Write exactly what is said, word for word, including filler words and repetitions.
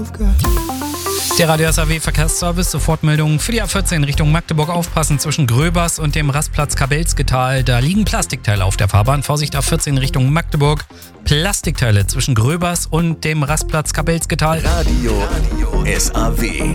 Der Radio S A W Verkehrsservice, Sofortmeldung für die A vierzehn Richtung Magdeburg. Aufpassen zwischen Gröbers und dem Rastplatz Kabelsketal. Da liegen Plastikteile auf der Fahrbahn. Vorsicht, A vierzehn Richtung Magdeburg. Plastikteile zwischen Gröbers und dem Rastplatz Kabelsketal. Radio, Radio S A W.